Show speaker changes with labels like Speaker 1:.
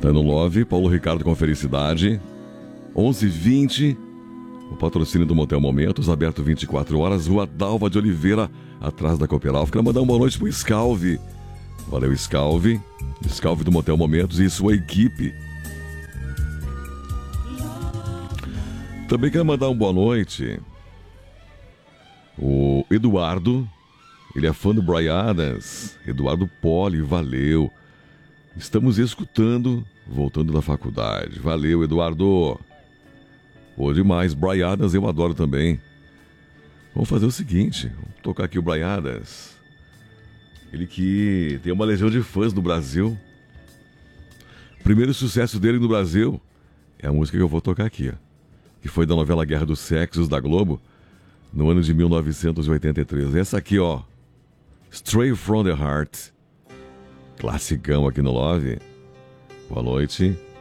Speaker 1: Tá no Love, Paulo Ricardo com Felicidade. 11h20. O patrocínio do Motel Momentos, aberto 24 horas, Rua Dalva de Oliveira, atrás da Cooperal. Quero mandar uma boa noite pro Scalvi. Valeu, Scalvi. Scalvi do Motel Momentos e sua equipe. Também quero mandar uma boa noite. O Eduardo, ele é fã do Bryan Adams. Eduardo Poli, valeu. Estamos escutando, voltando da faculdade. Valeu, Eduardo. Pô, demais. Bryan Adams eu adoro também. Vamos fazer o seguinte, vamos tocar aqui o Bryan Adams. Ele que tem uma legião de fãs no Brasil. Primeiro sucesso dele no Brasil é a música que eu vou tocar aqui, ó, que foi da novela Guerra dos Sexos da Globo, no ano de 1983. Essa aqui, ó, Straight from the Heart. Classicão aqui no Love. Boa noite.